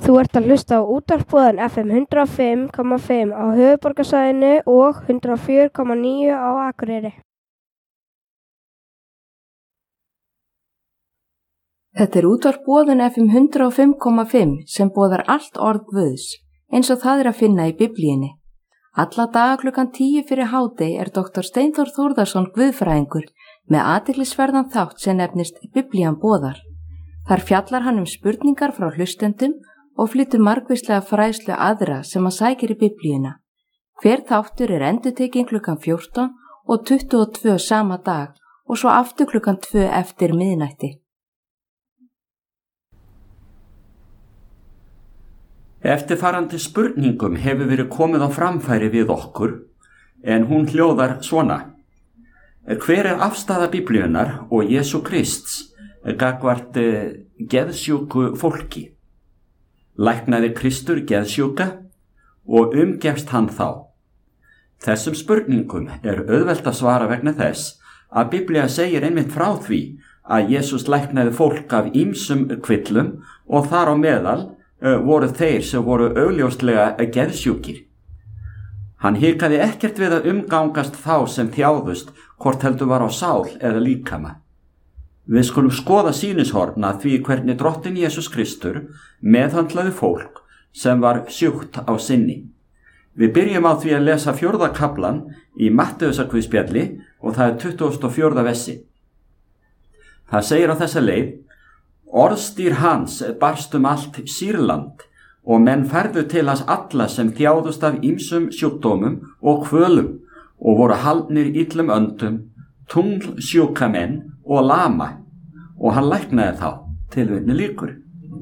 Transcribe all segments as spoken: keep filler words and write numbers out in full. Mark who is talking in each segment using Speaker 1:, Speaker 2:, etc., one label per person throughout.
Speaker 1: Þú ert að hlusta á útvarpsboðan F M hundrað og fimm komma fimm á höfuðborgarsvæðinu og hundrað og fjögur komma níu á Akureyri.
Speaker 2: Þetta er útvarpsboðun F M hundrað og fimm komma fimm sem boðar allt orð Guðs, eins og það er að finna í Biblíunni. Alla daga klukkan tíu fyrir hádegi er doktor Steinþór Þórðarson guðfræðingur með athyglisverðan þátt sem nefnist Biblían boðar. Þar fjallar hann um spurningar frá hlustendum og flytur margvíslega fræðslu aðra sem að sækir í Biblíuna. Hver þáttur er endurtekinn klukkan fjórtán og tuttugu og tvö sama dag og svo aftur klukkan tvö eftir miðnætti.
Speaker 3: Eftirfarandi spurningum hefur verið komið á framfæri við okkur, en hún hljóðar svona. Hver er afstaða Biblíunnar og Jesú Krists gagnvart geðsjúku fólki? Læknaði Kristur geðsjúka og umgefst hann þá? Þessum spurningum er auðvelt að svara vegna þess að Biblía segir einmitt frá því að Jesús læknaði fólk af ýmsum kvillum og þar á meðal voru þeir sem voru augljóslega geðsjúkir. Hann hikaði ekkert við að umgangast þá sem þjáðust, hvort heldur var á sál eða líkama. Við skulum skoða sýnishorn að því hvernig drottinn Jesús Kristur meðhandlaði fólk sem var sjúkt á sinni. Við byrjum á því að lesa fjórða kaflan í Matteusarguðspjalli og það er tuttugasta og fjórða versi. Það segir á þessa leið: Orðstýr hans barst um allt Sýrland og menn færðu til hans alla sem þjáðust af ýmsum sjúkdómum og kvölum og voru haldnir illum öndum, tunglsjúka menn og lama, og hann læknaði þá, tilvitni lýkur.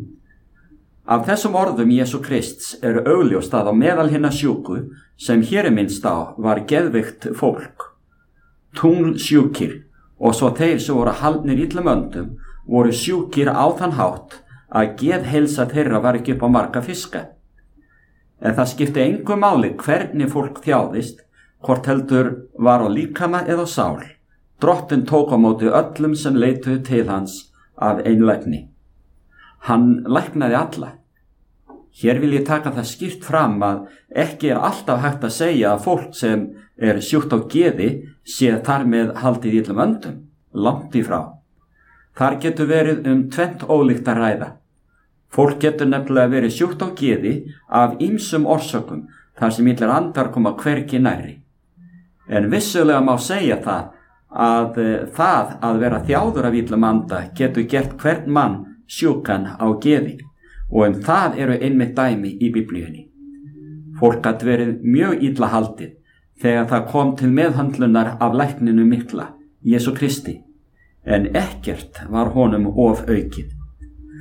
Speaker 3: Af þessum orðum Jesú Krists er augljóst að á meðal hinna sjúku sem hér er minnst á var geðveikt fólk. Tunglsjúkir og svo þeir sem voru haldnir illum öndum voru sjúkir á þann hátt að geðheilsa þeirra var ekki upp á marga fiska. En það skipti engu máli hvernig fólk þjáðist, hvort heldur var á líkama eða sál. Drottinn tók á móti öllum sem leituðu til hans af einlægni. Hann læknaði alla. Hér vil ég taka það skýrt fram að ekki er alltaf hægt að segja að fólk sem er sjúkt á geði sé þar með haldið illum öndum, langt í frá. Þar getur verið um tvennt ólíkt að ræða. Fólk getur nefnilega verið sjúkt á geði af ýmsum orsökum þar sem illir andar koma hvergi nærri. En vissulega má segja það að það að vera þjáður af illum anda getur gert hvern mann sjúkan á geði, og um það eru einmitt dæmi í Biblíunni. Fólk gat verið mjög illa haldið þegar það kom til meðhandlunar af lækninu mikla, Jesú Kristi, en ekkert var honum of aukið.